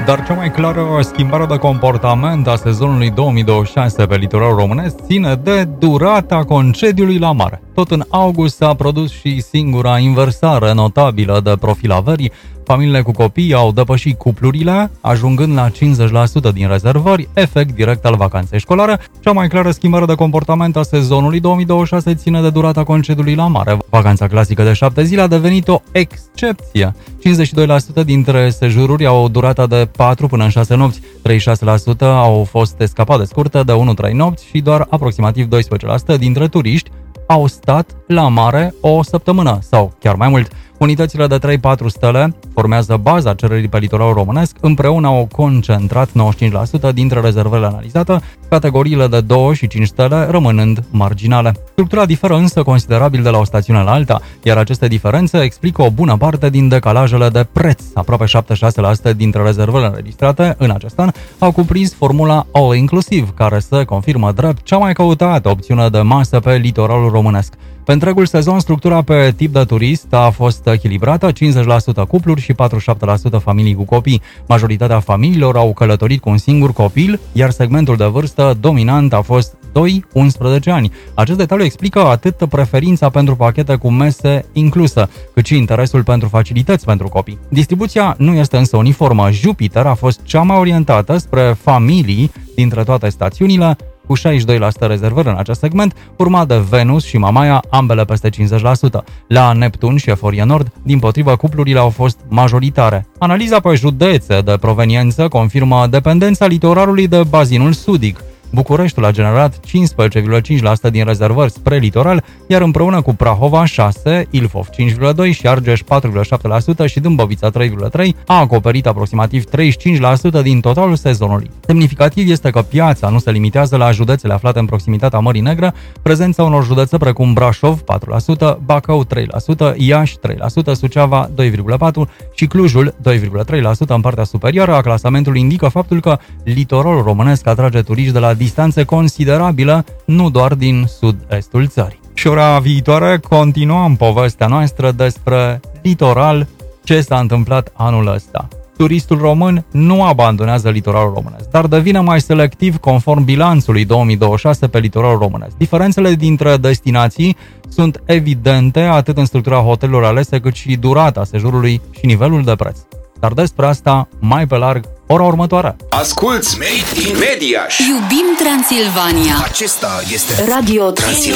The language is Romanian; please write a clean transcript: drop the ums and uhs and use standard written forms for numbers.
Dar cea mai clară schimbare de comportament a sezonului 2026 pe litoralul românesc ține de durata concediului la mare. Tot în august s-a produs și singura inversare notabilă de profil averii. Familiile cu copii au depășit cuplurile, ajungând la 50% din rezervări, efect direct al vacanței școlare. Cea mai clară schimbare de comportament a sezonului 2026 ține de durata concediului la mare. Vacanța clasică de 7 zile a devenit o excepție. 52% dintre sejururi au o durată de 4 până în 6 nopți, 36% au fost escapade scurte de 1-3 nopți și doar aproximativ 12% dintre turiști au stat la mare o săptămână sau chiar mai mult. Unitățile de 3-4 stele formează baza cererii pe litoralul românesc, împreună au concentrat 95% dintre rezervele analizate, categoriile de 2 și 5 stele rămânând marginale. Structura diferă însă considerabil de la o stațiune la alta, iar aceste diferențe explică o bună parte din decalajele de preț. Aproape 76% dintre rezervele înregistrate în acest an au cuprins formula all-inclusive, care se confirmă drept cea mai căutată opțiune de masă pe litoralul românesc. Pe întregul sezon, structura pe tip de turist a fost echilibrată, 50% cupluri și 47% familii cu copii. Majoritatea familiilor au călătorit cu un singur copil, iar segmentul de vârstă dominant a fost 2-11 ani. Acest detaliu explică atât preferința pentru pachete cu mese inclusă, cât și interesul pentru facilități pentru copii. Distribuția nu este însă uniformă. Jupiter a fost cea mai orientată spre familii dintre toate stațiunile, cu 62% rezervări în acest segment, urmat de Venus și Mamaia, ambele peste 50%. La Neptun și Eforie Nord, dimpotrivă, cuplurile au fost majoritare. Analiza pe județe de proveniență confirmă dependența litoralului de bazinul sudic. Bucureștiul a generat 15,5% din rezervări spre litoral, iar împreună cu Prahova 6, Ilfov 5,2% și Argeș 4,7% și Dâmbovița 3,3% a acoperit aproximativ 35% din totalul sezonului. Semnificativ este că piața nu se limitează la județele aflate în proximitatea Mării Negre, prezența unor județe precum Brașov 4%, Bacău 3%, Iași 3%, Suceava 2,4% și Clujul 2,3% în partea superioară a clasamentului indică faptul că litoralul românesc atrage turiști de la distanțe considerabile, nu doar din sud-estul țării. Și ora viitoare continuăm povestea noastră despre litoral, ce s-a întâmplat anul ăsta. Turistul român nu abandonează litoralul românesc, dar devine mai selectiv conform bilanțului 2026 pe litoralul românesc. Diferențele dintre destinații sunt evidente atât în structura hotelurilor alese, cât și durata sejurului și nivelul de preț. Dar despre asta mai pe larg ora următoare. Asculți Made in Mediaș. Iubim Transilvania. Acesta este Radio Transilvania.